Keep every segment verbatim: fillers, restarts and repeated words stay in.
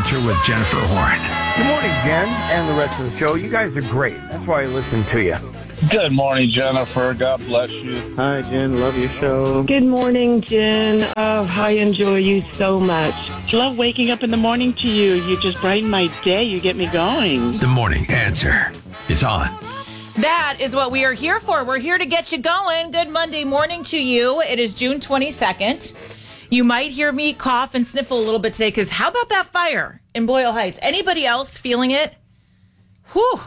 Answer with Jennifer Horn. Good morning, Jen, and the rest of the show. You guys are great. That's why I listen to you. Good morning, Jennifer. God bless you. Hi, Jen. Love your show. Good morning, Jen. Oh, I enjoy you so much. Love waking up in the morning to you. You just brighten my day. You get me going. The Morning Answer is on. That is what we are here for. We're here to get you going. Good Monday morning to you. It is June twenty-second. You might hear me cough and sniffle a little bit today because how about that fire in Boyle Heights? Anybody else feeling it? Whew.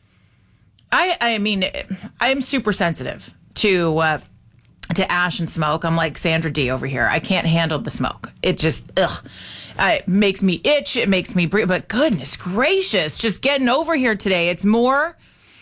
I I mean, I'm super sensitive to uh, to ash and smoke. I'm like Sandra D over here. I can't handle the smoke. It just, ugh. Uh, it makes me itch. It makes me breathe. But goodness gracious, just getting over here today. It's more...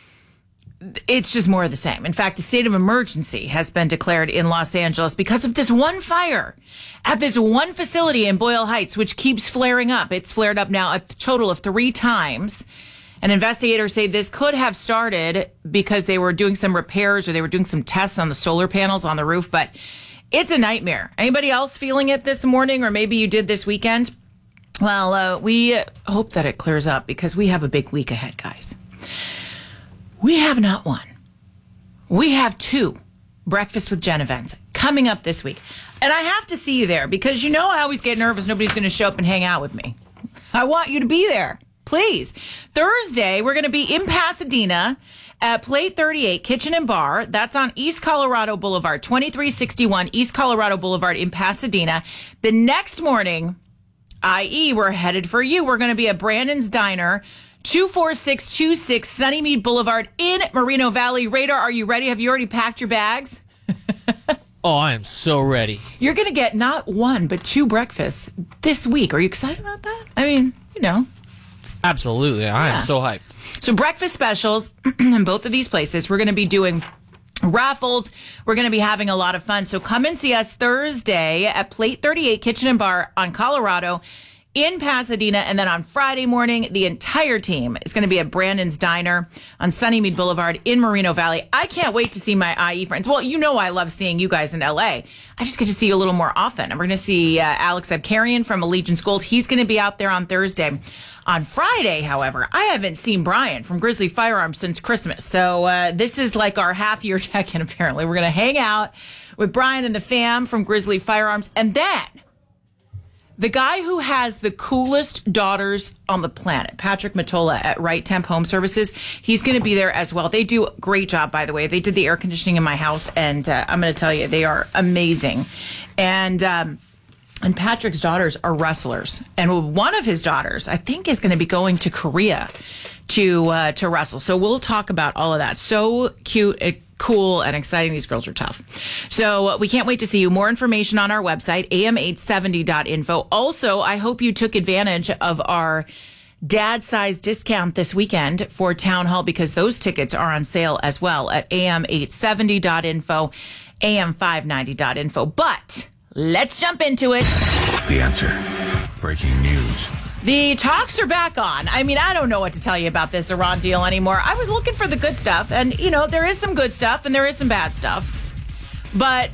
It's just more of the same. In fact, a state of emergency has been declared in Los Angeles because of this one fire at this one facility in Boyle Heights, which keeps flaring up. It's flared up now a total of three times. And investigators say this could have started because they were doing some repairs or they were doing some tests on the solar panels on the roof. But it's a nightmare. Anybody else feeling it this morning, or maybe you did this weekend? Well, uh, we hope that it clears up because we have a big week ahead, guys. We have not one. We have two Breakfast with Jen events coming up this week. And I have to see you there because you know I always get nervous nobody's going to show up and hang out with me. I want you to be there. Please. Thursday, we're going to be in Pasadena at Plate thirty-eight Kitchen and Bar. That's on East Colorado Boulevard, twenty-three sixty-one East Colorado Boulevard in Pasadena. The next morning, that is, we're headed for you. We're going to be at Brandon's Diner, two four six two six Sunnymead Boulevard in Moreno Valley. Radar, are you ready? Have you already packed your bags? Oh, I am so ready. You're going to get not one, but two breakfasts this week. Are you excited about that? I mean, you know. Absolutely. I Yeah. am so hyped. So breakfast specials in both of these places. We're going to be doing raffles. We're going to be having a lot of fun. So come and see us Thursday at Plate thirty-eight Kitchen and Bar on Colorado in Pasadena. And then on Friday morning, the entire team is going to be at Brandon's Diner on Sunnymead Boulevard in Moreno Valley. I can't wait to see my I E friends. Well, you know I love seeing you guys in L A. I just get to see you a little more often. And we're going to see uh, Alex Abkarian from Allegiance Gold. He's going to be out there on Thursday. On Friday, however, I haven't seen Brian from Grizzly Firearms since Christmas. So uh, this is like our half-year check-in, apparently. We're going to hang out with Brian and the fam from Grizzly Firearms. And then the guy who has the coolest daughters on the planet, Patrick Matola at Right Temp Home Services, he's going to be there as well. They do a great job, by the way. They did the air conditioning in my house, and uh, I'm going to tell you, they are amazing. And um, and Patrick's daughters are wrestlers. And one of his daughters, I think, is going to be going to Korea to uh, to wrestle. So we'll talk about all of that. So cute and cool and exciting. These girls are tough. So uh, we can't wait to see you. More information on our website, A M eight seventy dot info. Also, I hope you took advantage of our dad size discount this weekend for Town Hall because those tickets are on sale as well at A M eight seventy dot info, A M five ninety dot info. But let's jump into it. The Answer. Breaking news. The talks are back on. I mean, I don't know what to tell you about this Iran deal anymore. I was looking for the good stuff, and, you know, there is some good stuff and there is some bad stuff. But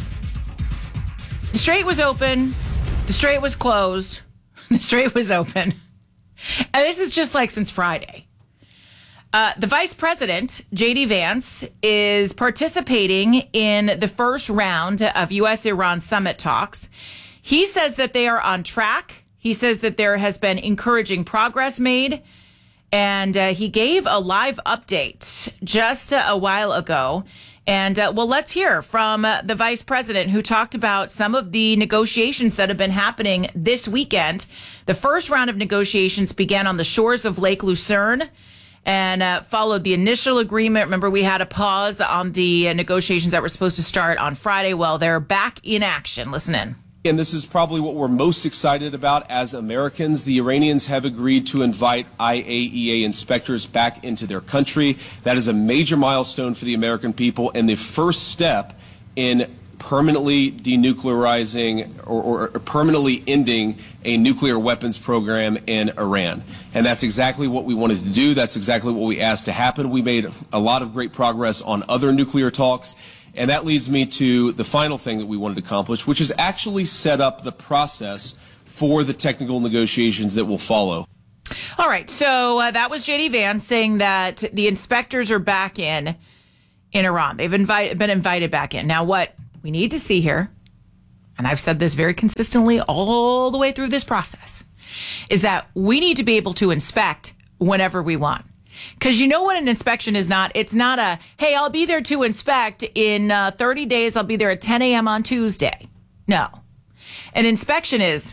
the Strait was open. The Strait was closed. The Strait was open. And this is just like since Friday. Uh, the vice president, J D Vance, is participating in the first round of U S Iran summit talks. He says that they are on track. He says that there has been encouraging progress made. And uh, he gave a live update just uh, a while ago. And, uh, well, let's hear from uh, the vice president who talked about some of the negotiations that have been happening this weekend. The first round of negotiations began on the shores of Lake Lucerne and uh, followed the initial agreement. Remember, we had a pause on the uh, negotiations that were supposed to start on Friday. Well, they're back in action. Listen in. And this is probably what we're most excited about as Americans. The Iranians have agreed to invite I A E A inspectors back into their country. That is a major milestone for the American people and the first step in permanently denuclearizing or, or permanently ending a nuclear weapons program in Iran. And that's exactly what we wanted to do. That's exactly what we asked to happen. We made a lot of great progress on other nuclear talks. And that leads me to the final thing that we wanted to accomplish, which is actually set up the process for the technical negotiations that will follow. All right. So uh, that was J D Vance saying that the inspectors are back in in Iran. They've invited, been invited back in. Now, what we need to see here, and I've said this very consistently all the way through this process, is that we need to be able to inspect whenever we want. Because you know what an inspection is not? It's not a, hey, I'll be there to inspect in uh, thirty days. I'll be there at ten a.m. on Tuesday. No. An inspection is,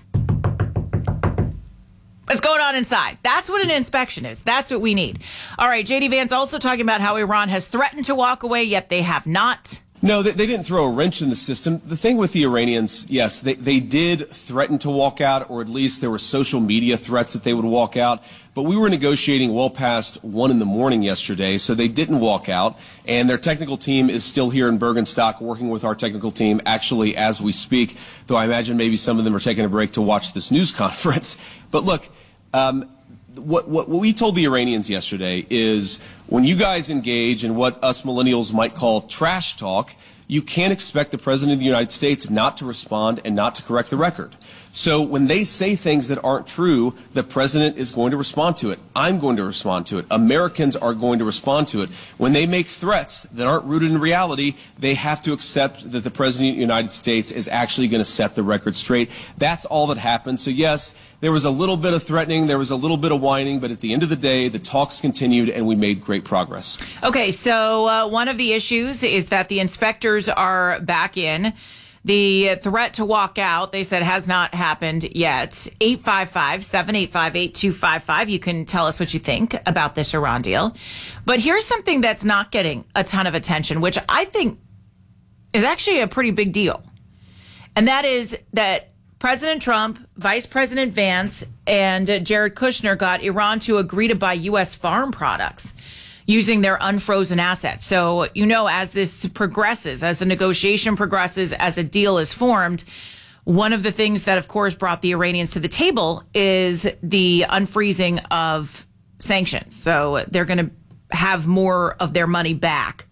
what's going on inside? That's what an inspection is. That's what we need. All right, J D Vance also talking about how Iran has threatened to walk away, yet they have not. No, they, they didn't throw a wrench in the system. The thing with the Iranians, yes, they, they did threaten to walk out, or at least there were social media threats that they would walk out. But we were negotiating well past one in the morning yesterday, so they didn't walk out. And their technical team is still here in Bergenstock working with our technical team actually as we speak, though I imagine maybe some of them are taking a break to watch this news conference. But look, um, What, what, what we told the Iranians yesterday is when you guys engage in what us millennials might call trash talk, you can't expect the President of the United States not to respond and not to correct the record. So when they say things that aren't true, the President is going to respond to it. I'm going to respond to it. Americans are going to respond to it. When they make threats that aren't rooted in reality, they have to accept that the President of the United States is actually going to set the record straight. That's all that happened. So yes, there was a little bit of threatening, there was a little bit of whining, but at the end of the day, the talks continued and we made great progress. Okay, so uh, one of the issues is that the inspectors are back in. The threat to walk out, they said, has not happened yet. eight five five, seven eight five, eight two five five. You can tell us what you think about this Iran deal. But here's something that's not getting a ton of attention, which I think is actually a pretty big deal. And that is that President Trump, Vice President Vance, and Jared Kushner got Iran to agree to buy U S farm products using their unfrozen assets. So, you know, as this progresses, as a negotiation progresses, as a deal is formed, one of the things that, of course, brought the Iranians to the table is the unfreezing of sanctions. So they're going to have more of their money back.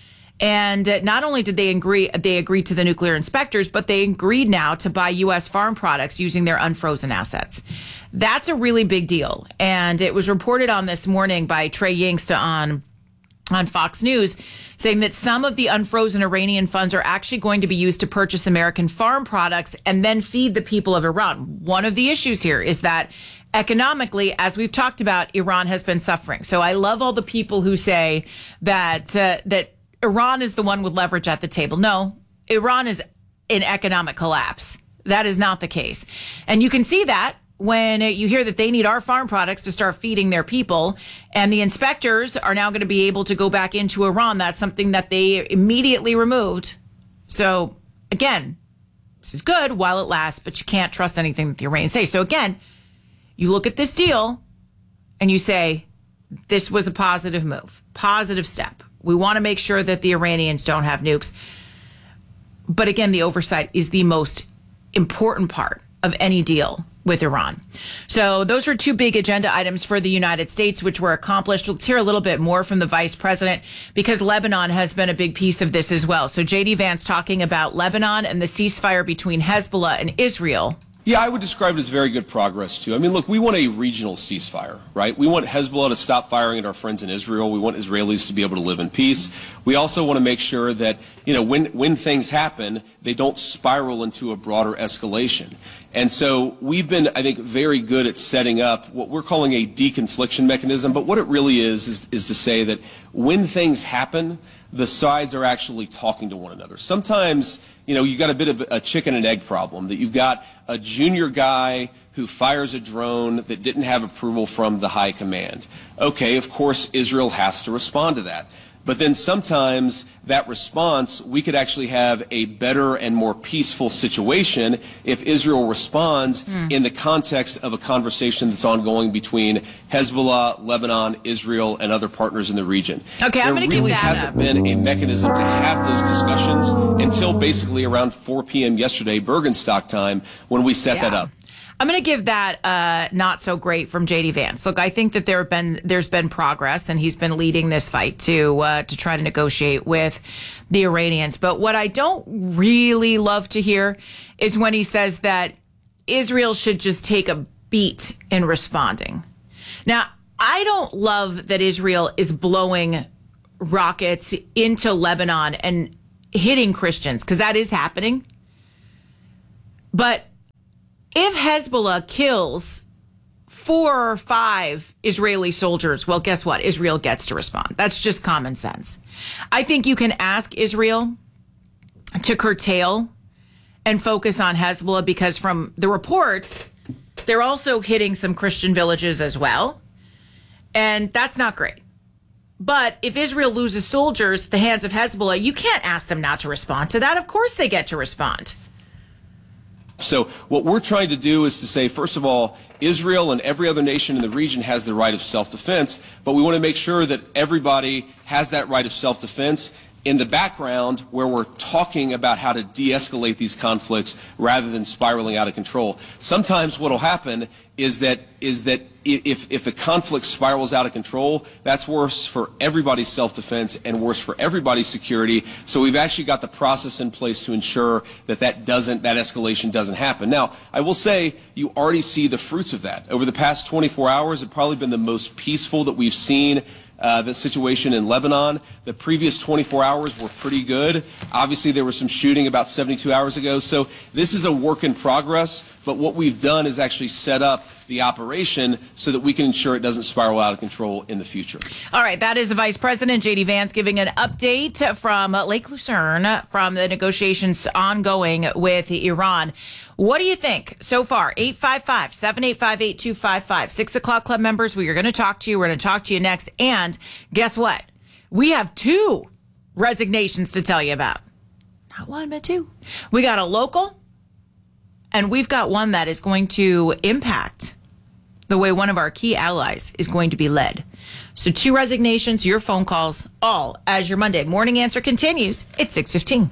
And not only did they agree, they agreed to the nuclear inspectors, but they agreed now to buy U S farm products using their unfrozen assets. That's a really big deal. And it was reported on this morning by Trey Yingsta on, on Fox News, saying that some of the unfrozen Iranian funds are actually going to be used to purchase American farm products and then feed the people of Iran. One of the issues here is that economically, as we've talked about, Iran has been suffering. So I love all the people who say that, uh, that, Iran is the one with leverage at the table. No, Iran is in economic collapse. That is not the case. And you can see that when you hear that they need our farm products to start feeding their people, and the inspectors are now going to be able to go back into Iran. That's something that they immediately removed. So again, this is good while it lasts, but you can't trust anything that the Iranians say. So again, you look at this deal and you say, this was a positive move, positive step. We want to make sure that the Iranians don't have nukes. But again, the oversight is the most important part of any deal with Iran. So those are two big agenda items for the United States, which were accomplished. Let's hear a little bit more from the vice president, because Lebanon has been a big piece of this as well. So J D Vance talking about Lebanon and the ceasefire between Hezbollah and Israel. Yeah, I would describe it as very good progress, too. I mean, look, we want a regional ceasefire, right? We want Hezbollah to stop firing at our friends in Israel. We want Israelis to be able to live in peace. We also want to make sure that, you know, when, when things happen, they don't spiral into a broader escalation. And so we've been, I think, very good at setting up what we're calling a deconfliction mechanism. But what it really is, is, is to say that when things happen, the sides are actually talking to one another. Sometimes, you know, you've got a bit of a chicken and egg problem, that you've got a junior guy who fires a drone that didn't have approval from the high command. Okay, of course, Israel has to respond to that. But then sometimes that response, we could actually have a better and more peaceful situation if Israel responds mm. in the context of a conversation that's ongoing between Hezbollah, Lebanon, Israel, and other partners in the region. Okay, I'm going to give that up. There really hasn't been a mechanism to have those discussions until basically around four p.m. yesterday, Bergenstock time, when we set yeah. that up. I'm going to give that uh, not so great from J D Vance. Look, I think that there have been there's been progress, and he's been leading this fight to uh, to try to negotiate with the Iranians. But what I don't really love to hear is when he says that Israel should just take a beat in responding. Now, I don't love that Israel is blowing rockets into Lebanon and hitting Christians, because that is happening. But if Hezbollah kills four or five Israeli soldiers, well, guess what? Israel gets to respond. That's just common sense. I think you can ask Israel to curtail and focus on Hezbollah, because from the reports, they're also hitting some Christian villages as well. And that's not great. But if Israel loses soldiers at the hands of Hezbollah, you can't ask them not to respond to that. Of course they get to respond. So what we're trying to do is to say, first of all, Israel and every other nation in the region has the right of self-defense, but we want to make sure that everybody has that right of self-defense in the background, where we're talking about how to de-escalate these conflicts rather than spiraling out of control. Sometimes what will happen is that is that if if the conflict spirals out of control, that's worse for everybody's self-defense and worse for everybody's security. So we've actually got the process in place to ensure that that doesn't that escalation doesn't happen. Now, I will say you already see the fruits of that. Over the past twenty-four hours, it's probably been the most peaceful that we've seen Uh, the situation in Lebanon. The previous twenty-four hours were pretty good. Obviously, there was some shooting about seventy-two hours ago. So this is a work in progress. But what we've done is actually set up the operation so that we can ensure it doesn't spiral out of control in the future. All right. That is the Vice President, J D Vance, giving an update from Lake Lucerne from the negotiations ongoing with Iran. What do you think so far? eight five five, seven eight five, eight two five five. Six O'Clock Club members, we are going to talk to you. We're going to talk to you next. And guess what? We have two resignations to tell you about. Not one, but two. We got a local, and we've got one that is going to impact the way one of our key allies is going to be led. So two resignations, your phone calls, all as your Monday morning answer continues. It's six fifteen.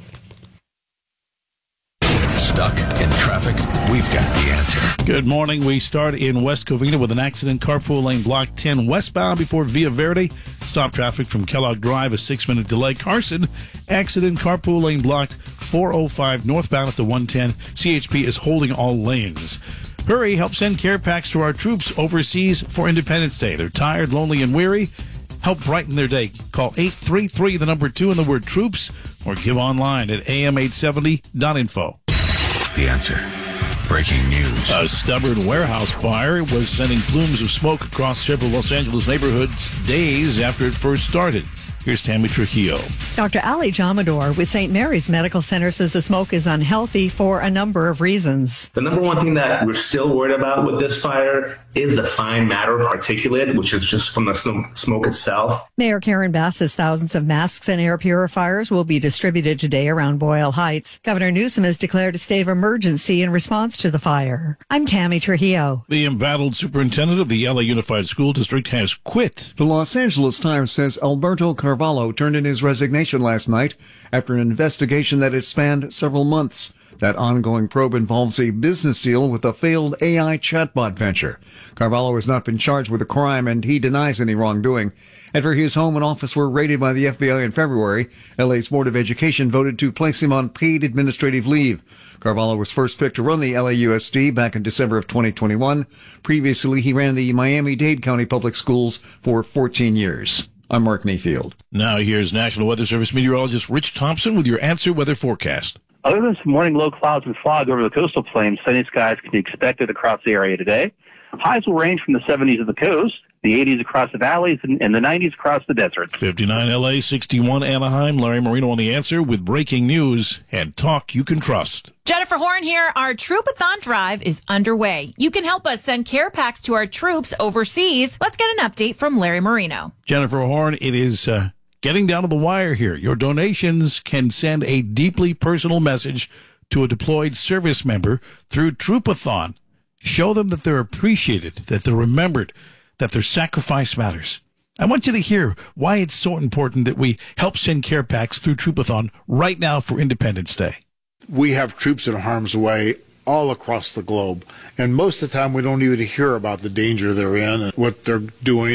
Stuck in traffic? We've got the answer. Good morning. We start in West Covina with an accident. Carpool lane block ten westbound before Via Verde. Stop traffic from Kellogg Drive, a six-minute delay. Carson, accident. Carpool lane blocked four oh five northbound at the one ten. C H P is holding all lanes. Hurry, help send care packs to our troops overseas for Independence Day. They're tired, lonely, and weary. Help brighten their day. Call eight three three, the number two, and the word troops, or give online at a m eight seventy dot info. The answer. Breaking news. A stubborn warehouse fire was sending plumes of smoke across several Los Angeles neighborhoods days after it first started. Here's Tammy Trujillo. Doctor Ali Jamador with Saint Mary's Medical Center says the smoke is unhealthy for a number of reasons. The number one thing that we're still worried about with this fire is the fine matter particulate, which is just from the smoke itself. Mayor Karen Bass says thousands of masks and air purifiers will be distributed today around Boyle Heights. Governor Newsom has declared a state of emergency in response to the fire. I'm Tammy Trujillo. The embattled superintendent of the L A Unified School District has quit. The Los Angeles Times says Alberto Carvalho turned in his resignation last night after an investigation that has spanned several months. That ongoing probe involves a business deal with a failed A I chatbot venture. Carvalho has not been charged with a crime, and he denies any wrongdoing. After his home and office were raided by the F B I in February, L A's Board of Education voted to place him on paid administrative leave. Carvalho was first picked to run the L A U S D back in December of twenty twenty-one. Previously, he ran the Miami-Dade County Public Schools for fourteen years. I'm Mark Mayfield. Now here's National Weather Service meteorologist Rich Thompson with your answer weather forecast. Other than some morning low clouds and fog over the coastal plains, sunny skies can be expected across the area today. Highs will range from the seventies of the coast, the eighties across the valleys, and, and the nineties across the deserts. fifty-nine L A, sixty-one Anaheim. Larry Marino on the answer with breaking news and talk you can trust. Jennifer Horn here. Our Troopathon drive is underway. You can help us send care packs to our troops overseas. Let's get an update from Larry Marino. Jennifer Horn, it is uh, getting down to the wire here. Your donations can send a deeply personal message to a deployed service member through Troopathon. Show them that they're appreciated, that they're remembered, that their sacrifice matters. I want you to hear why it's so important that we help send care packs through Troopathon right now for Independence Day. We have troops in harm's way all across the globe, and most of the time we don't even hear about the danger they're in and what they're doing.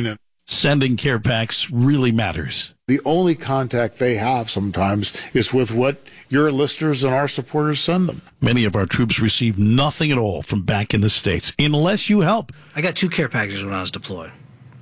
sending care packs really matters. The only contact they have sometimes is with what your listeners and our supporters send them. Many of our troops receive nothing at all from back in the States, unless you help. I got two care packages when I was deployed.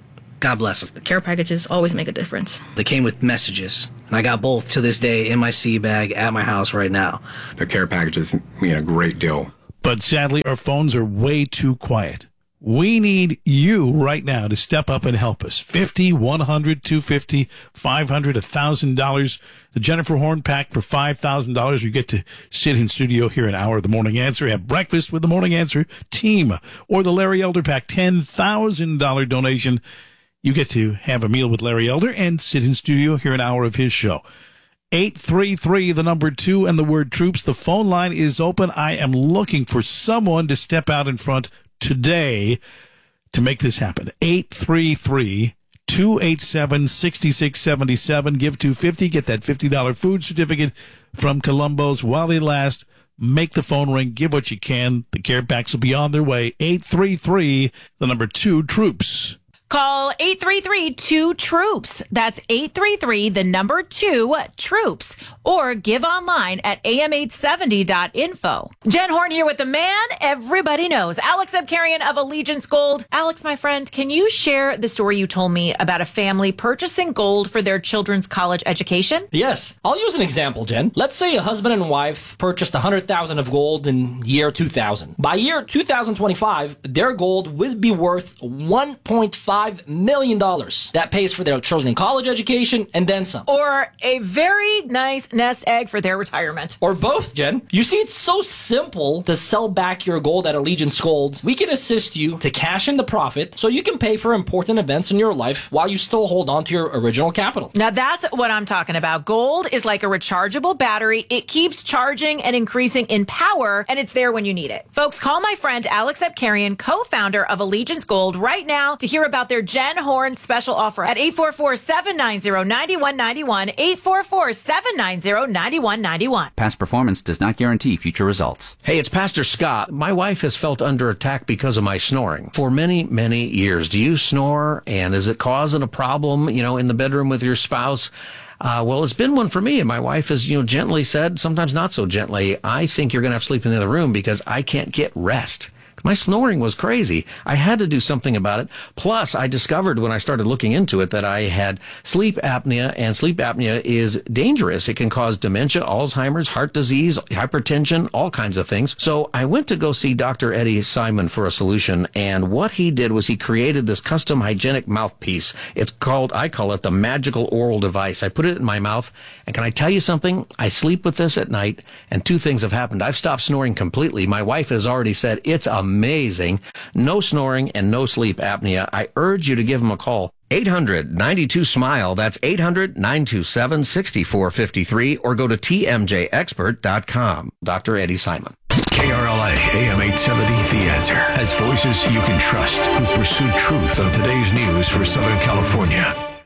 God bless them. The care packages always make a difference. They came with messages, and I got both to this day in my sea bag at my house right now. The care packages mean a great deal. But sadly, our phones are way too quiet. We need you right now to step up and help us. fifty, one hundred, two hundred fifty, five hundred, one thousand dollars. The Jennifer Horn pack for five thousand dollars. You get to sit in studio here an hour of the Morning Answer, have breakfast with the Morning Answer team. Or the Larry Elder pack, ten thousand dollars donation. You get to have a meal with Larry Elder and sit in studio, hear an hour of his show. eight three three, the number two, and the word troops. The phone line is open. I am looking for someone to step out in front today to make this happen. eight three three, two eight seven, six six seven seven. Give two hundred fifty dollars. Get that fifty dollars food certificate from Columbo's while they last. Make the phone ring. Give what you can. The care packs will be on their way. eight three three, the number two, troops. Call eight three three, two, troops. That's eight three three, the number two, troops. Or give online at a m eight seventy dot info. Jen Horn here with the man everybody knows, Alex Abkarian of Allegiance Gold. Alex, my friend, can you share the story you told me about a family purchasing gold for their children's college education? Yes. I'll use an example, Jen. Let's say a husband and wife purchased one hundred thousand dollars of gold in year two thousand. By year two thousand twenty-five, their gold would be worth one point five million dollars. That pays for their children's college education and then some. Or a very nice nest egg for their retirement. Or both, Jen. You see, it's so simple to sell back your gold at Allegiance Gold. We can assist you to cash in the profit so you can pay for important events in your life while you still hold on to your original capital. Now that's what I'm talking about. Gold is like a rechargeable battery. It keeps charging and increasing in power, and it's there when you need it. Folks, call my friend Alex Abkarian, co-founder of Allegiance Gold, right now to hear about their Jen Horn special offer at eight four four, seven nine zero, nine one nine one, eight four four, seven nine zero, nine one nine one. Past performance does not guarantee future results. Hey, it's Pastor Scott. My wife has felt under attack because of my snoring for many, many years. Do you snore, and is it causing a problem, you know, in the bedroom with your spouse? Uh, well, it's been one for me, and my wife has, you know, gently said, sometimes not so gently, I think you're going to have to sleep in the other room because I can't get rest. My snoring was crazy. I had to do something about it. Plus, I discovered when I started looking into it that I had sleep apnea, and sleep apnea is dangerous. It can cause dementia, Alzheimer's, heart disease, hypertension, all kinds of things. So I went to go see Doctor Eddie Simon for a solution, and what he did was he created this custom hygienic mouthpiece. It's called, I call it the magical oral device. I put it in my mouth, and can I tell you something? I sleep with this at night, and two things have happened. I've stopped snoring completely. My wife has already said it's amazing. Amazing. No snoring and no sleep apnea. I urge you to give him a call. eight hundred, nine two, SMILE. That's eight hundred, nine two seven, six four five three. Or go to T M J expert dot com. Doctor Eddie Simon. K R L A, A M eight seventy, The Answer, has voices you can trust who pursue truth on today's news for Southern California.